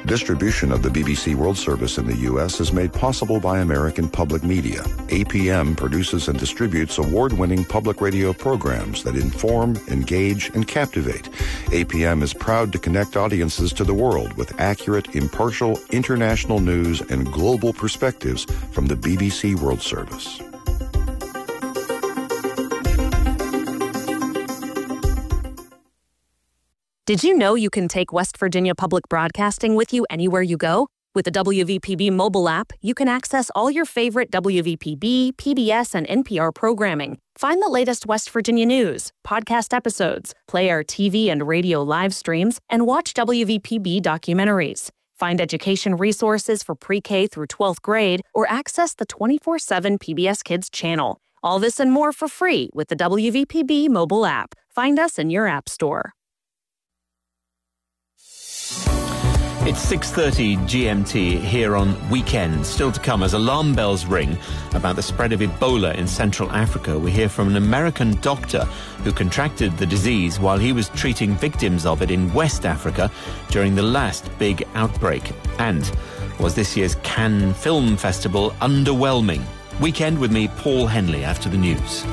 Distribution of the BBC World Service in the U.S. is made possible by American Public Media. APM produces and distributes award-winning public radio programs that inform, engage, and captivate. APM is proud to connect audiences to the world with accurate, impartial, international news and global perspectives from the BBC World Service. Did you know you can take West Virginia Public Broadcasting with you anywhere you go? With the WVPB mobile app, you can access all your favorite WVPB, PBS, and NPR programming. Find the latest West Virginia news, podcast episodes, play our TV and radio live streams, and watch WVPB documentaries. Find education resources for pre-K through 12th grade, or access the 24/7 PBS Kids channel. All this and more for free with the WVPB mobile app. Find us in your app store. It's 6:30 GMT here on Weekend. Still to come as alarm bells ring about the spread of Ebola in Central Africa. We hear from an American doctor who contracted the disease while he was treating victims of it in West Africa during the last big outbreak. And was this year's Cannes Film Festival underwhelming? Weekend with me, Paul Henley, after the news.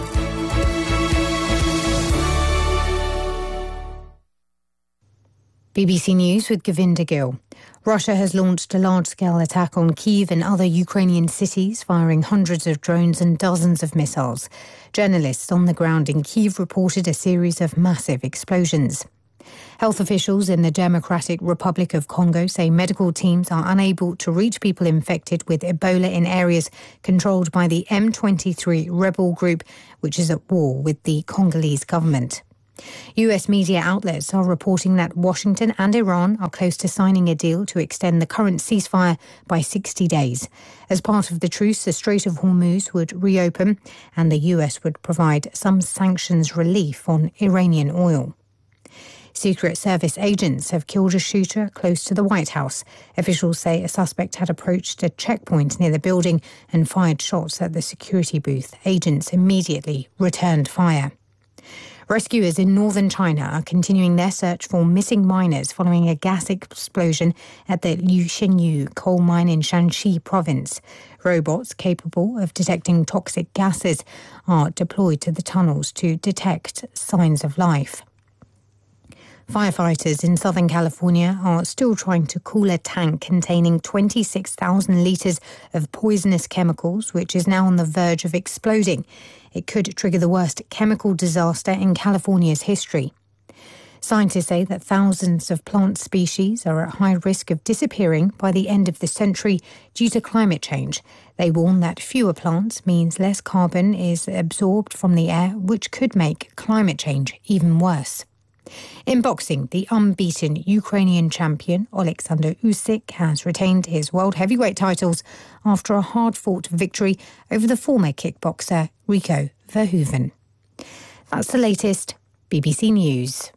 BBC News with Govinda Gill. Russia has launched a large-scale attack on Kyiv and other Ukrainian cities, firing hundreds of drones and dozens of missiles. Journalists on the ground in Kyiv reported a series of massive explosions. Health officials in the Democratic Republic of Congo say medical teams are unable to reach people infected with Ebola in areas controlled by the M23 rebel group, which is at war with the Congolese government. US media outlets are reporting that Washington and Iran are close to signing a deal to extend the current ceasefire by 60 days. As part of the truce, the Strait of Hormuz would reopen and the US would provide some sanctions relief on Iranian oil. Secret Service agents have killed a shooter close to the White House. Officials say a suspect had approached a checkpoint near the building and fired shots at the security booth. Agents immediately returned fire. Rescuers in northern China are continuing their search for missing miners following a gas explosion at the Liushengyu coal mine in Shanxi province. Robots capable of detecting toxic gases are deployed to the tunnels to detect signs of life. Firefighters in Southern California are still trying to cool a tank containing 26,000 litres of poisonous chemicals, which is now on the verge of exploding. It could trigger the worst chemical disaster in California's history. Scientists say that thousands of plant species are at high risk of disappearing by the end of the century due to climate change. They warn that fewer plants means less carbon is absorbed from the air, which could make climate change even worse. In boxing, the unbeaten Ukrainian champion Oleksandr Usyk has retained his world heavyweight titles after a hard-fought victory over the former kickboxer Rico Verhoeven. That's the latest. BBC News.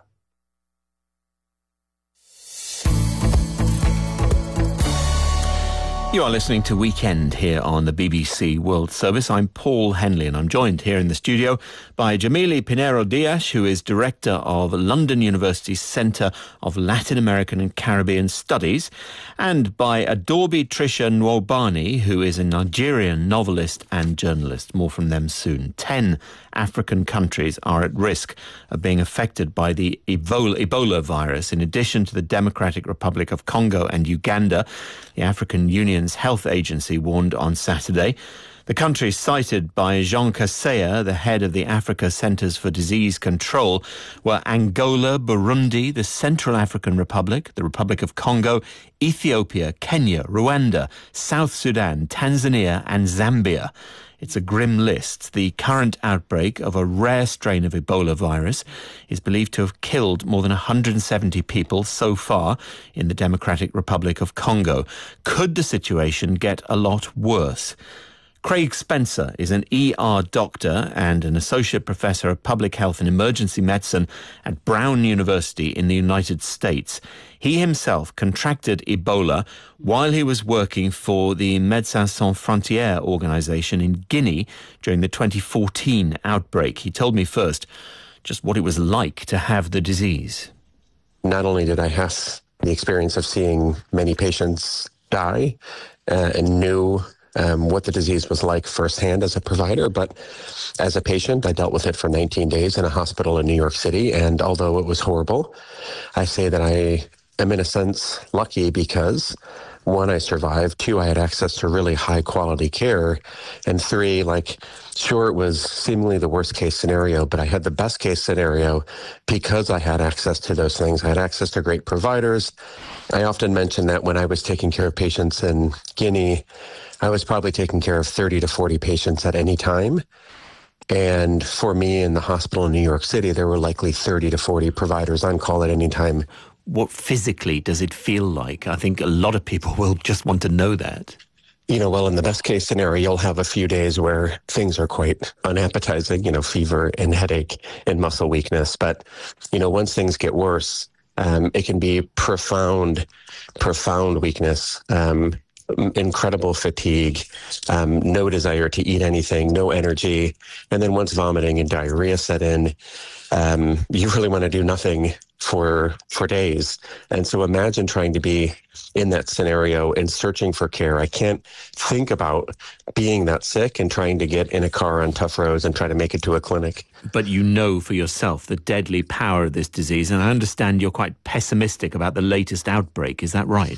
You are listening to Weekend here on the BBC World Service. I'm Paul Henley and I'm joined here in the studio by Jamili Pinheiro-Dias, who is Director of London University's Centre of Latin American and Caribbean Studies, and by Adobe Trisha Nwobani, who is a Nigerian novelist and journalist. More from them soon. 10 African countries are at risk of being affected by the Ebola virus. In addition to the Democratic Republic of Congo and Uganda, the African Union's health agency warned on Saturday. The countries cited by Jean Kaseya, the head of the Africa Centres for Disease Control, were Angola, Burundi, the Central African Republic, the Republic of Congo, Ethiopia, Kenya, Rwanda, South Sudan, Tanzania and Zambia. It's a grim list. The current outbreak of a rare strain of Ebola virus is believed to have killed more than 170 people so far in the Democratic Republic of Congo. Could the situation get a lot worse? Craig Spencer is an ER doctor and an associate professor of public health and emergency medicine at Brown University in the United States. He himself contracted Ebola while he was working for the Médecins Sans Frontières organization in Guinea during the 2014 outbreak. He told me first just what it was like to have the disease. Not only did I have the experience of seeing many patients die and knew what the disease was like firsthand as a provider. But as a patient, I dealt with it for 19 days in a hospital in New York City. And although it was horrible, I say that I am in a sense lucky because 1, I survived. 2, I had access to really high quality care. And 3, sure, it was seemingly the worst case scenario, but I had the best case scenario because I had access to those things. I had access to great providers. I often mention that when I was taking care of patients in Guinea, I was probably taking care of 30 to 40 patients at any time. And for me in the hospital in New York City, there were likely 30 to 40 providers on call at any time. What physically does it feel like? I think a lot of people will just want to know that. Well, in the best case scenario, you'll have a few days where things are quite unappetizing, fever and headache and muscle weakness. But, once things get worse, it can be profound weakness, incredible fatigue, no desire to eat anything, no energy. And then once vomiting and diarrhea set in, you really want to do nothing for days. And so imagine trying to be in that scenario and searching for care. I can't think about being that sick and trying to get in a car on tough roads and try to make it to a clinic. But you know for yourself the deadly power of this disease, and I understand you're quite pessimistic about the latest outbreak. Is that right?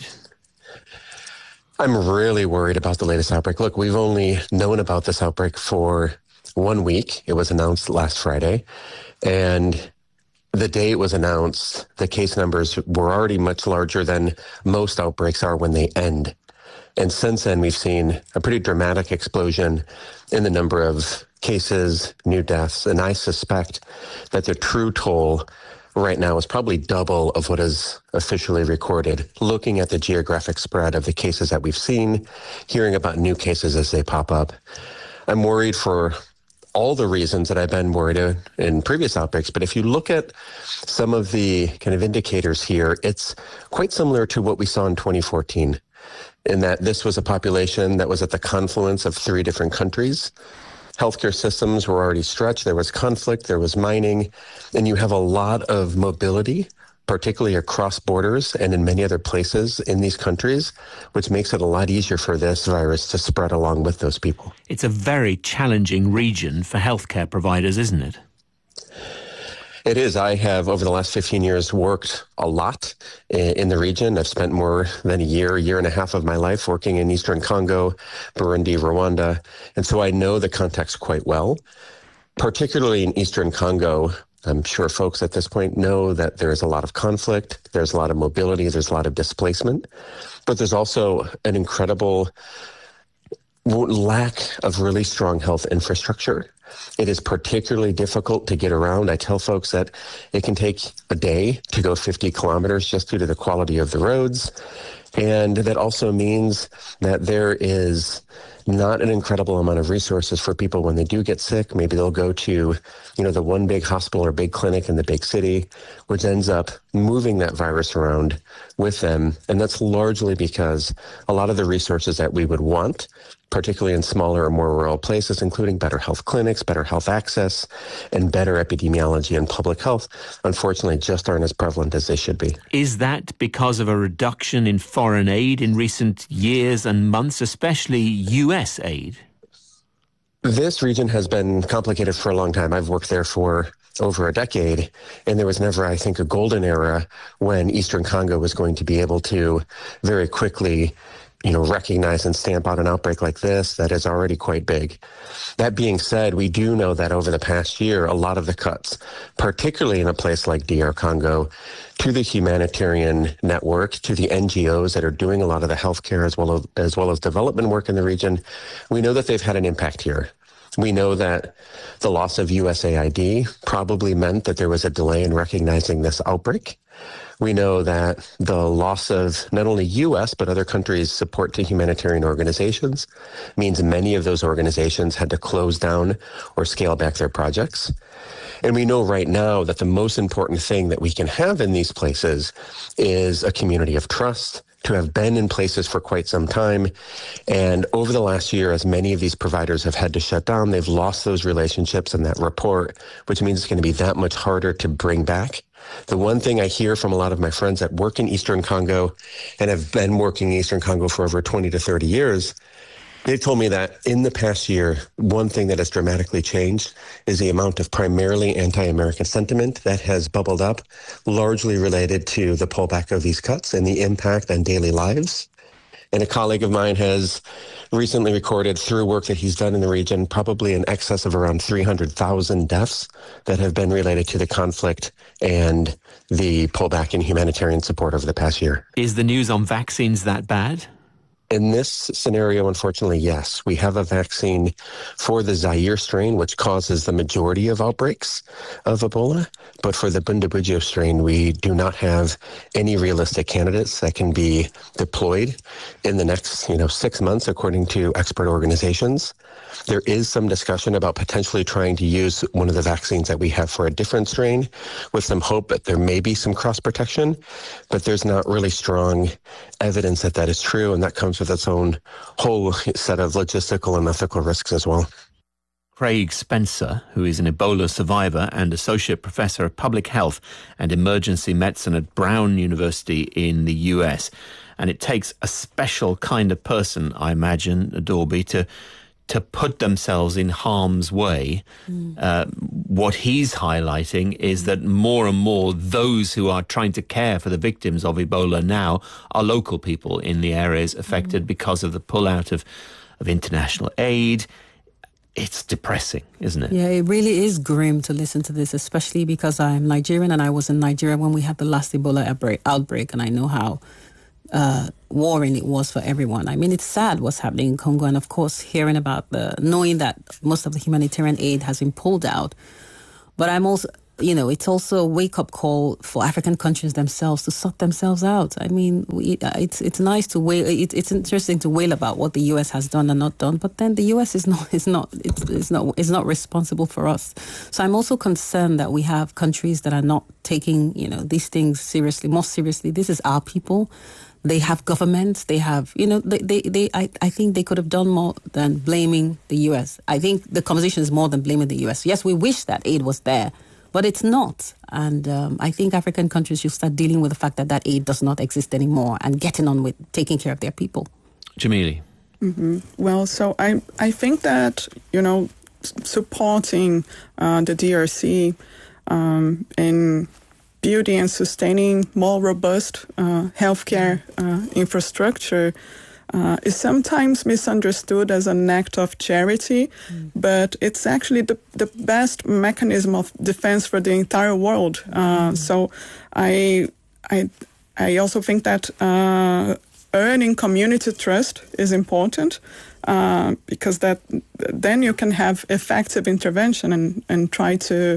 I'm really worried about the latest outbreak. Look, we've only known about this outbreak for 1 week. It was announced last Friday. And the day it was announced, the case numbers were already much larger than most outbreaks are when they end. And since then, we've seen a pretty dramatic explosion in the number of cases, new deaths. And I suspect that the true toll right now is probably double of what is officially recorded, looking at the geographic spread of the cases that we've seen, hearing about new cases as they pop up. I'm worried for all the reasons that I've been worried in previous outbreaks. But if you look at some of the kind of indicators here, it's quite similar to what we saw in 2014, in that this was a population that was at the confluence of 3 different countries. Healthcare systems were already stretched. There was conflict, there was mining, and you have a lot of mobility, particularly across borders and in many other places in these countries, which makes it a lot easier for this virus to spread along with those people. It's a very challenging region for healthcare providers, isn't it? It is. I have, over the last 15 years, worked a lot in the region. I've spent more than a year and a half of my life working in Eastern Congo, Burundi, Rwanda. And so I know the context quite well. Particularly in Eastern Congo, I'm sure folks at this point know that there is a lot of conflict, there's a lot of mobility, there's a lot of displacement, but there's also an incredible lack of really strong health infrastructure. It is particularly difficult to get around. I tell folks that it can take a day to go 50 kilometers just due to the quality of the roads. And that also means that there is not an incredible amount of resources for people when they do get sick. Maybe they'll go to, the one big hospital or big clinic in the big city, which ends up moving that virus around with them. And that's largely because a lot of the resources that we would want, particularly in smaller or more rural places, including better health clinics, better health access, and better epidemiology and public health, unfortunately just aren't as prevalent as they should be. Is that because of a reduction in foreign aid in recent years and months, especially U.S. aid? This region has been complicated for a long time. I've worked there for over a decade, and there was never, I think, a golden era when Eastern Congo was going to be able to very quickly recognize and stamp out an outbreak like this that is already quite big. That being said, we do know that over the past year, a lot of the cuts, particularly in a place like DR Congo, to the humanitarian network, to the NGOs that are doing a lot of the healthcare as well as development work in the region, we know that they've had an impact here. We know that the loss of USAID probably meant that there was a delay in recognizing this outbreak. We know that the loss of not only U.S., but other countries' support to humanitarian organizations means many of those organizations had to close down or scale back their projects. And we know right now that the most important thing that we can have in these places is a community of trust, to have been in places for quite some time. And over the last year, as many of these providers have had to shut down, they've lost those relationships and that rapport, which means it's going to be that much harder to bring back. The one thing I hear from a lot of my friends that work in Eastern Congo and have been working in Eastern Congo for over 20 to 30 years, they told me that in the past year, one thing that has dramatically changed is the amount of primarily anti-American sentiment that has bubbled up, largely related to the pullback of these cuts and the impact on daily lives. And a colleague of mine has recently recorded, through work that he's done in the region, probably in excess of around 300,000 deaths that have been related to the conflict and the pullback in humanitarian support over the past year. Is the news on vaccines that bad? In this scenario, unfortunately, yes. We have a vaccine for the Zaire strain, which causes the majority of outbreaks of Ebola. But for the Bundibugyo strain, we do not have any realistic candidates that can be deployed in the next, 6 months, according to expert organizations. There is some discussion about potentially trying to use one of the vaccines that we have for a different strain with some hope that there may be some cross protection, but there's not really strong evidence that that is true, and that comes with its own whole set of logistical and ethical risks as well. Craig Spencer, who is an Ebola survivor and Associate Professor of Public Health and Emergency Medicine at Brown University in the US. And it takes a special kind of person, I imagine, Adorby, to put themselves in harm's way. What he's highlighting is that more and more those who are trying to care for the victims of Ebola now are local people in the areas affected because of the pullout of international aid. It's depressing, isn't it? Yeah, it really is grim to listen to this, especially because I'm Nigerian and I was in Nigeria when we had the last Ebola outbreak, and I know how warring it was for everyone. I mean, it's sad what's happening in Congo, and of course, knowing that most of the humanitarian aid has been pulled out. But I'm also, it's also a wake-up call for African countries themselves to sort themselves out. I mean, it's nice to wail. It's interesting to wail about what the U.S. has done and not done, but then the U.S. is not responsible for us. So I'm also concerned that we have countries that are not taking these things seriously, more seriously. This is our people. They have governments. They have, I think they could have done more than blaming the U.S. I think the conversation is more than blaming the U.S. Yes, we wish that aid was there, but it's not. And I think African countries should start dealing with the fact that aid does not exist anymore and getting on with taking care of their people. Jamili. Mm-hmm. Well, so I think that, supporting the DRC in building and sustaining more robust healthcare infrastructure is sometimes misunderstood as an act of charity, but it's actually the best mechanism of defense for the entire world. So I also think that earning community trust is important because then you can have effective intervention and try to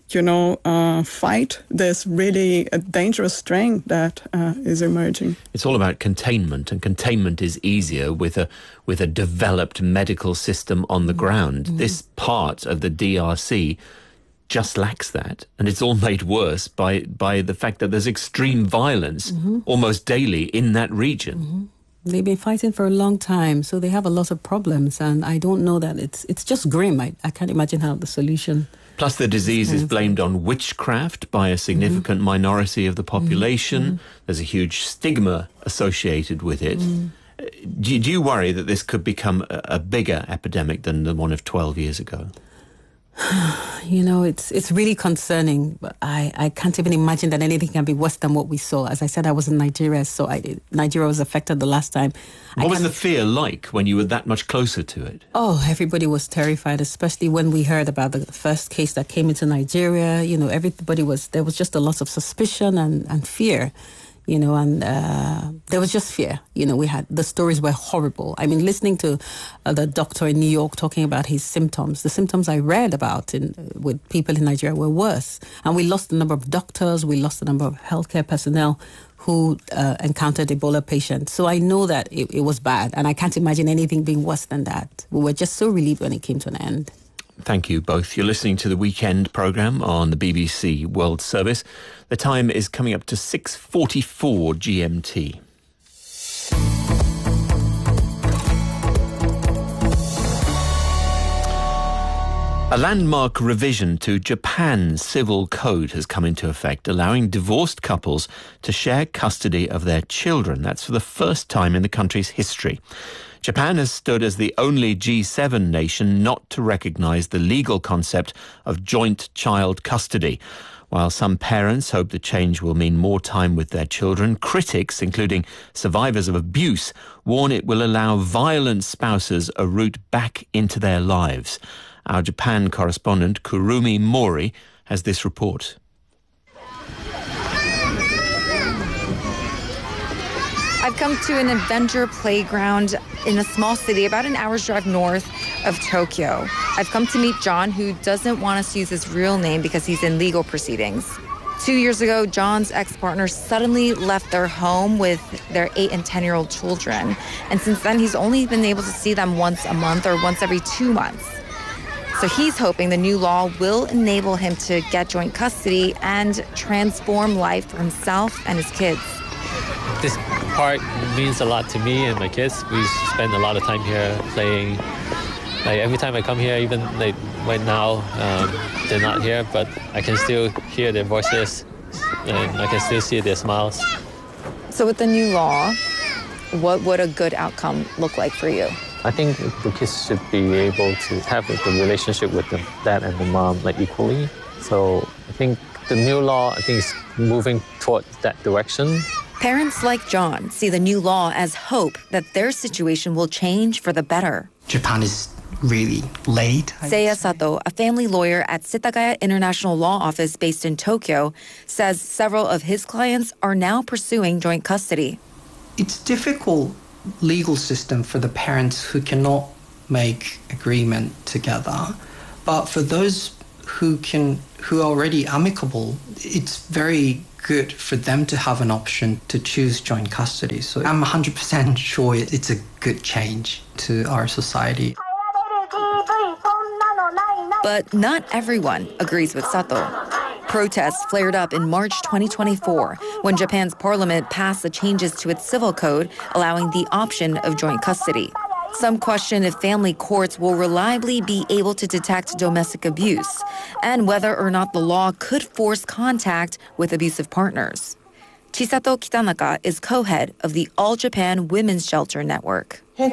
fight this really dangerous strain that is emerging. It's all about containment, and containment is easier with a developed medical system on the ground. This part of the DRC just lacks that, and it's all made worse by the fact that there's extreme violence almost daily in that region. They've been fighting for a long time, so they have a lot of problems, and I don't know that it's just grim. I can't imagine how the solution. Plus, the disease is blamed on witchcraft by a significant minority of the population. There's a huge stigma associated with it. Do you worry that this could become a bigger epidemic than the one of 12 years ago? It's really concerning. But I can't even imagine that anything can be worse than what we saw. As I said, I was in Nigeria, so Nigeria was affected the last time. What was the fear like when you were that much closer to it? Oh, everybody was terrified, especially when we heard about the first case that came into Nigeria. There was just a lot of suspicion and fear. There was just fear. The stories were horrible. I mean, listening to the doctor in New York talking about his symptoms, the symptoms I read about with people in Nigeria were worse. And we lost a number of doctors, we lost a number of healthcare personnel who encountered Ebola patients. So I know that it was bad, and I can't imagine anything being worse than that. We were just so relieved when it came to an end. Thank you both. You're listening to the Weekend programme on the BBC World Service. The time is coming up to 6:44 GMT. A landmark revision to Japan's civil code has come into effect, allowing divorced couples to share custody of their children. That's for the first time in the country's history. Japan has stood as the only G7 nation not to recognise the legal concept of joint child custody. While some parents hope the change will mean more time with their children, critics, including survivors of abuse, warn it will allow violent spouses a route back into their lives. Our Japan correspondent Kurumi Mori has this report. I've come to an adventure playground in a small city about an hour's drive north of Tokyo. I've come to meet John, who doesn't want us to use his real name because he's in legal proceedings. 2 years ago, John's ex-partner suddenly left their home with their 8 and 10-year-old children. And since then, he's only been able to see them once a month or once every 2 months. So he's hoping the new law will enable him to get joint custody and transform life for himself and his kids. This park means a lot to me and my kids. We spend a lot of time here playing. Like every time I come here, even like right now, they're not here, but I can still hear their voices and I can still see their smiles. So with the new law, what would a good outcome look like for you? I think the kids should be able to have the relationship with the dad and the mom like equally. So I think the new law, is moving towards that direction. Parents like John see the new law as hope that their situation will change for the better. Japan is really late. Seiya Sato, a family lawyer at Setagaya International Law Office based in Tokyo, says several of his clients are now pursuing joint custody. It's difficult legal system for the parents who cannot make agreement together. But for those who are already amicable, it's very good for them to have an option to choose joint custody. So I'm 100% sure it's a good change to our society. But not everyone agrees with Sato. Protests flared up in March 2024 when Japan's parliament passed the changes to its civil code allowing the option of joint custody. Some question if family courts will reliably be able to detect domestic abuse and whether or not the law could force contact with abusive partners. Chisato Kitanaka is co-head of the All Japan Women's Shelter Network. I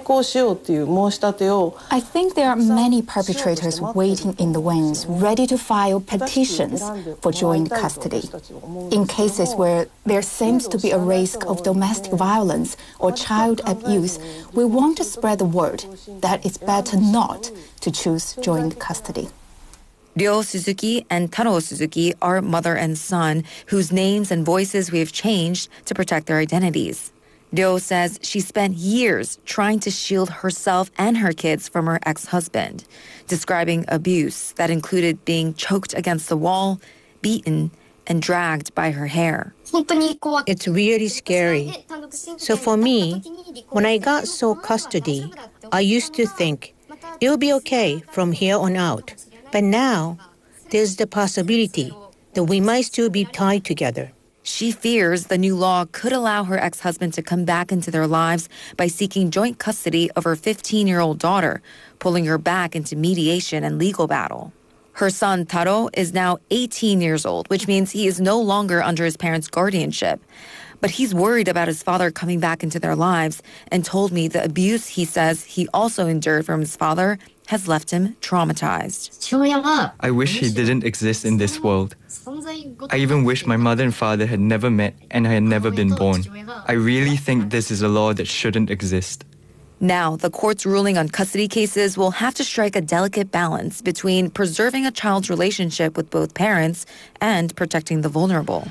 think there are many perpetrators waiting in the wings, ready to file petitions for joint custody. In cases where there seems to be a risk of domestic violence or child abuse, we want to spread the word that it's better not to choose joint custody. Ryo Suzuki and Taro Suzuki are mother and son, whose names and voices we have changed to protect their identities. Ryo says she spent years trying to shield herself and her kids from her ex-husband, describing abuse that included being choked against the wall, beaten, and dragged by her hair. It's really scary. So for me, when I got sole custody, I used to think it'll be okay from here on out. But now, there's the possibility that we might still be tied together. She fears the new law could allow her ex-husband to come back into their lives by seeking joint custody of her 15-year-old daughter, pulling her back into mediation and legal battle. Her son, Taro, is now 18 years old, which means he is no longer under his parents' guardianship. But he's worried about his father coming back into their lives and told me the abuse he says he also endured from his father has left him traumatized. I wish he didn't exist in this world. I even wish my mother and father had never met and I had never been born. I really think this is a law that shouldn't exist. Now, the court's ruling on custody cases will have to strike a delicate balance between preserving a child's relationship with both parents and protecting the vulnerable.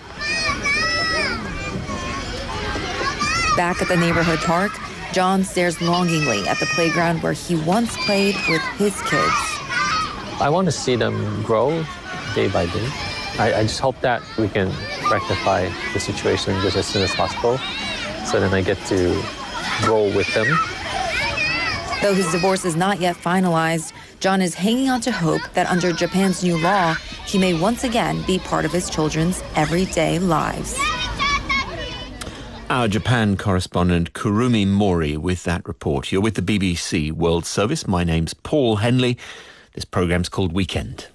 Back at the neighborhood park, John stares longingly at the playground where he once played with his kids. I want to see them grow day by day. I just hope that we can rectify the situation just as soon as possible so then I get to grow with them. Though his divorce is not yet finalized, John is hanging on to hope that under Japan's new law, he may once again be part of his children's everyday lives. Our Japan correspondent Kurumi Mori with that report. You're with the BBC World Service. My name's Paul Henley. This programme's called Weekend.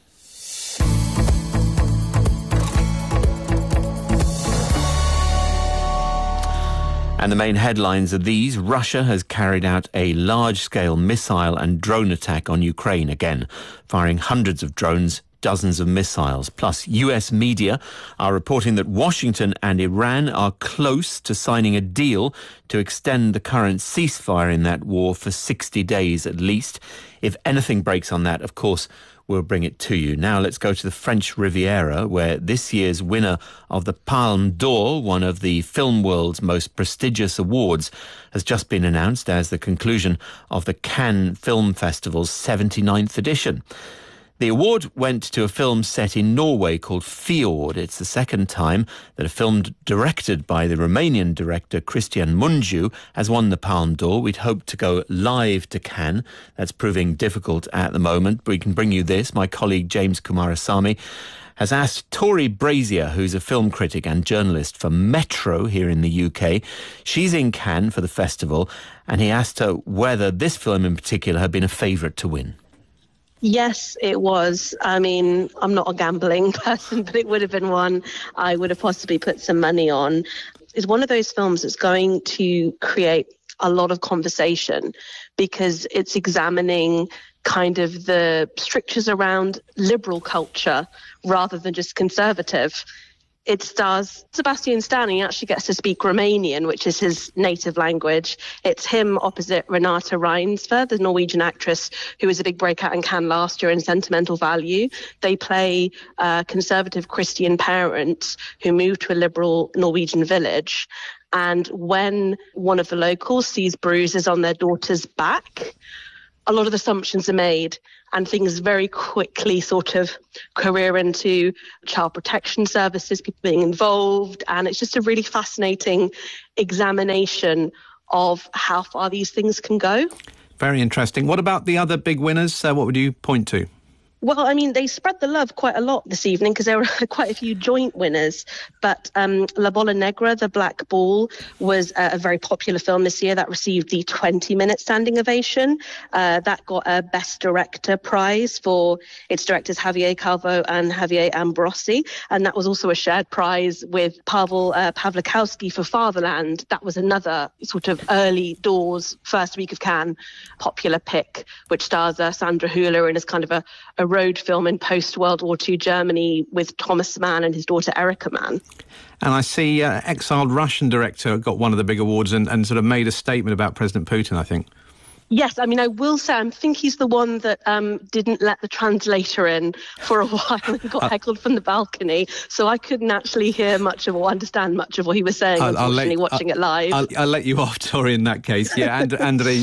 And the main headlines are these. Russia has carried out a large-scale missile and drone attack on Ukraine again, firing hundreds of drones, dozens of missiles. Plus, US media are reporting that Washington and Iran are close to signing a deal to extend the current ceasefire in that war for 60 days at least. If anything breaks on that, of course, we'll bring it to you. Now let's go to the French Riviera, where this year's winner of the Palme d'Or, one of the film world's most prestigious awards, has just been announced as the conclusion of the Cannes Film Festival's 79th edition. The award went to a film set in Norway called Fjord. It's the second time that a film directed by the Romanian director Cristian Mungiu has won the Palme d'Or. We'd hoped to go live to Cannes. That's proving difficult at the moment. But we can bring you this. My colleague James Kumarasamy has asked Tori Brazier, who's a film critic and journalist for Metro here in the UK. She's in Cannes for the festival, and he asked her whether this film in particular had been a favourite to win. Yes, it was. I mean, I'm not a gambling person, but it would have been one I would have possibly put some money on. It's one of those films that's going to create a lot of conversation because it's examining kind of the strictures around liberal culture rather than just conservative. It stars Sebastian Stan. He actually gets to speak Romanian, which is his native language. It's him opposite Renate Reinsve, the Norwegian actress who was a big breakout in Cannes last year in Sentimental Value. They play conservative Christian parents who move to a liberal Norwegian village. And when one of the locals sees bruises on their daughter's back, a lot of assumptions are made and things very quickly sort of career into child protection services, people being involved. And it's just a really fascinating examination of how far these things can go. Very interesting. What about the other big winners? What would you point to? Well, I mean, they spread the love quite a lot this evening because there were quite a few joint winners. But La Bola Negra, The Black Ball, was a very popular film this year that received the 20-minute standing ovation. That got a Best Director prize for its directors Javier Calvo and Javier Ambrosi. And that was also a shared prize with Pavel Pawlikowski for Fatherland. That was another sort of early doors, first week of Cannes popular pick, which stars Sandra Hüller and is kind of a road film in post-World War II Germany with Thomas Mann and his daughter Erica Mann. And I see exiled Russian director got one of the big awards and sort of made a statement about President Putin, I think. Yes, I mean, I will say I think he's the one that didn't let the translator in for a while and got heckled from the balcony. So I couldn't actually hear much of or understand much of what he was saying, unfortunately, watching it live. I'll let you off, Tori, in that case. Yeah, and Andrei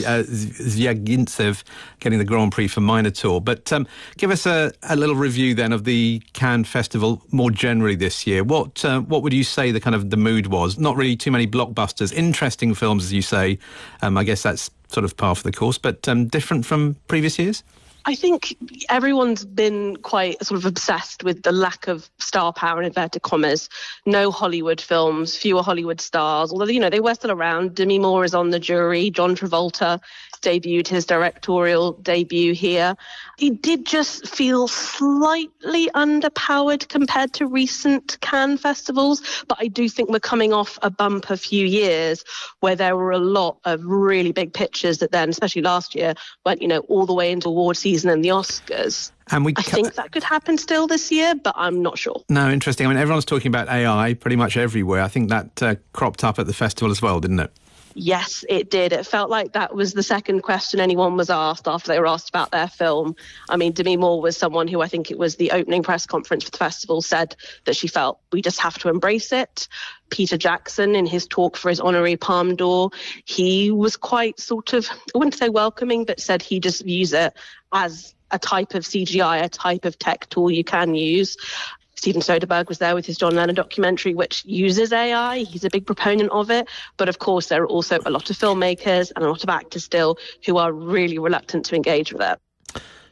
Zvyagintsev getting the Grand Prix for Minotaur. But give us a little review then of the Cannes Festival more generally this year. What would you say the mood was? Not really too many blockbusters, interesting films, as you say. I guess that's sort of par for the course, but different from previous years? I think everyone's been quite sort of obsessed with the lack of star power in inverted commas. No Hollywood films, fewer Hollywood stars, although, they were still around. Demi Moore is on the jury. John Travolta debuted his directorial debut here. He did just feel slightly underpowered compared to recent Cannes festivals, but I do think we're coming off a bumper few years where there were a lot of really big pictures that then, especially last year, went, all the way into award season and the Oscars. And I think that could happen still this year, but I'm not sure. No, interesting. I mean, everyone's talking about AI pretty much everywhere. I think that cropped up at the festival as well, didn't it? Yes, it did. It felt like that was the second question anyone was asked after they were asked about their film. I mean, Demi Moore was someone who I think it was the opening press conference for the festival said that she felt we just have to embrace it. Peter Jackson, in his talk for his honorary Palme d'Or, he was quite sort of, I wouldn't say welcoming, but said he just views it as a type of CGI, a type of tech tool you can use. Steven Soderbergh was there with his John Lennon documentary, which uses AI. He's a big proponent of it. But of course, there are also a lot of filmmakers and a lot of actors still who are really reluctant to engage with it.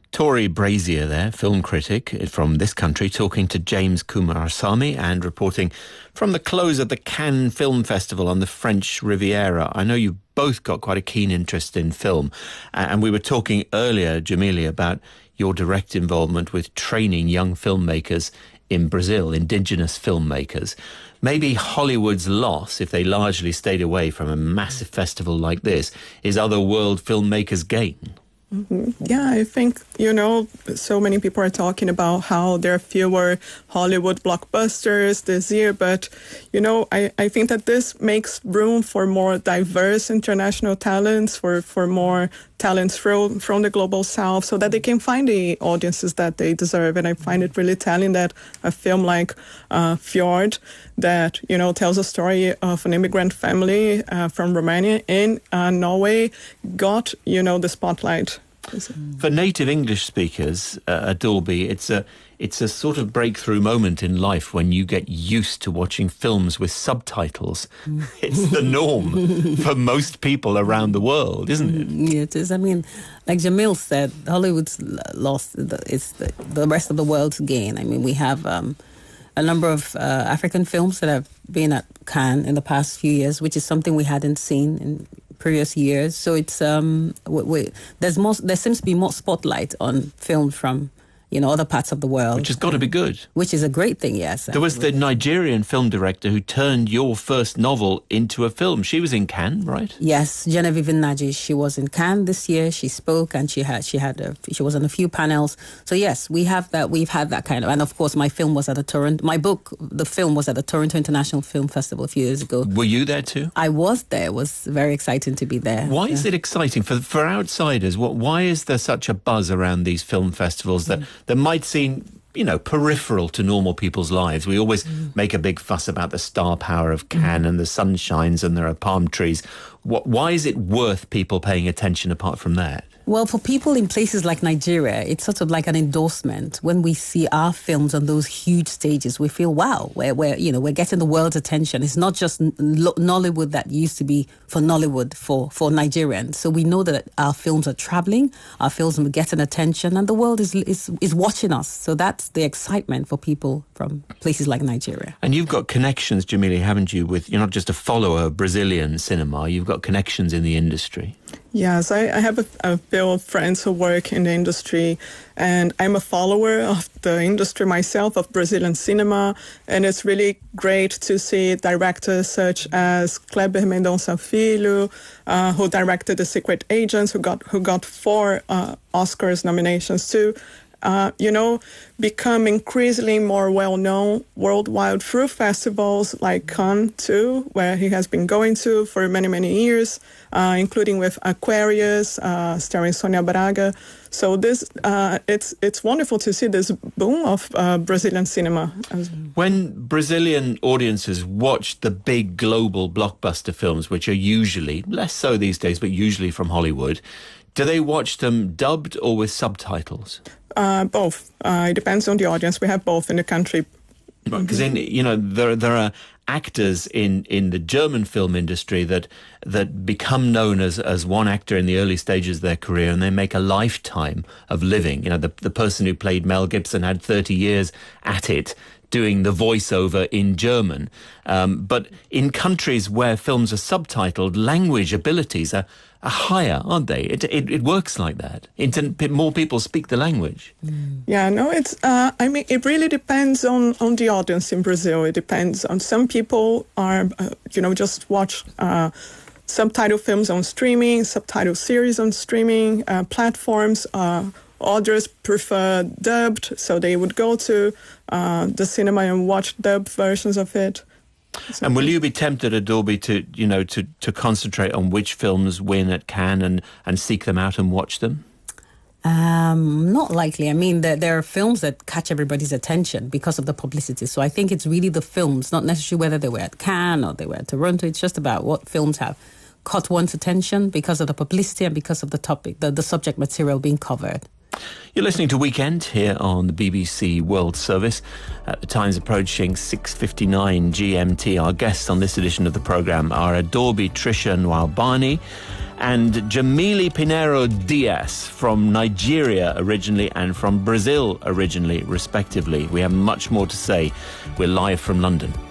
Tori Brazier there, film critic from this country, talking to James Kumarasamy and reporting from the close of the Cannes Film Festival on the French Riviera. I know you both got quite a keen interest in film, and we were talking earlier, Jamili, about your direct involvement with training young filmmakers in Brazil, indigenous filmmakers. Maybe Hollywood's loss, if they largely stayed away from a massive festival like this, is other world filmmakers' gain. Mm-hmm. Yeah, I think, so many people are talking about how there are fewer Hollywood blockbusters this year, but, I think that this makes room for more diverse international talents, for more talents from the global south, so that they can find the audiences that they deserve. And I find it really telling that a film like Fjord, that, tells a story of an immigrant family from Romania in Norway, got, the spotlight. For native English speakers, Adorby, it's a sort of breakthrough moment in life when you get used to watching films with subtitles. It's the norm for most people around the world, isn't it? Yeah, it is. I mean, like Jamil said, Hollywood's lost. It's the rest of the world's gain. I mean, we have a number of African films that have been at Cannes in the past few years, which is something we hadn't seen in previous years. So it's there seems to be more spotlight on film from other parts of the world, which has got to be good. Which is a great thing, yes. There was the Nigerian film director who turned your first novel into a film. She was in Cannes, right? Yes, Genevieve Nnaji. She was in Cannes this year. She spoke and she was on a few panels. So yes, we've had that kind of, and of course my film was at the film was at the Toronto International Film Festival a few years ago. Were you there too? I was there. It was very exciting to be there. Why is it exciting for outsiders? Why is there such a buzz around these film festivals that might seem, peripheral to normal people's lives? We always make a big fuss about the star power of Cannes and the sun shines and there are palm trees. Why is it worth people paying attention apart from that? Well, for people in places like Nigeria, it's sort of like an endorsement. When we see our films on those huge stages, we feel, wow, we're getting the world's attention. It's not just Nollywood that used to be for Nollywood, for Nigerians. So we know that our films are traveling, our films are getting attention, and the world is watching us. So that's the excitement for people from places like Nigeria. And you've got connections, Jamili, haven't you? You're not just a follower of Brazilian cinema, you've got connections in the industry. Yes, I have a few friends who work in the industry, and I'm a follower of the industry myself, of Brazilian cinema, and it's really great to see directors such as Kleber Mendonça Filho, who directed The Secret Agents, who got 4 Oscars nominations too. Become increasingly more well-known worldwide through festivals like Cannes too, where he has been going to for many, many years, including with Aquarius, starring Sonia Braga. So this, it's wonderful to see this boom of Brazilian cinema. When Brazilian audiences watch the big global blockbuster films, which are usually, less so these days, but usually from Hollywood, do they watch them dubbed or with subtitles? Both. It depends on the audience. We have both in the country. Because there are actors in the German film industry that become known as one actor in the early stages of their career, and they make a lifetime of living. The person who played Mel Gibson had 30 years at it, doing the voiceover in German. But in countries where films are subtitled, language abilities are higher, aren't they? It works like that. More people speak the language. Yeah, no, it's, it really depends on the audience in Brazil. It depends on some people are, just watch subtitle films on streaming, subtitle series on streaming platforms. Others prefer dubbed, so they would go to the cinema and watch dubbed versions of it. And will you be tempted, Adorby, to concentrate on which films win at Cannes and seek them out and watch them? Not likely. I mean, there are films that catch everybody's attention because of the publicity. So I think it's really the films, not necessarily whether they were at Cannes or they were at Toronto. It's just about what films have caught one's attention because of the publicity and because of the topic, the subject material being covered. You're listening to Weekend here on the BBC World Service. The time's approaching 6:59 GMT. Our guests on this edition of the programme are Adorby Trisha Nwabani and Jamili Pinheiro Diaz from Nigeria originally and from Brazil originally, respectively. We have much more to say. We're live from London.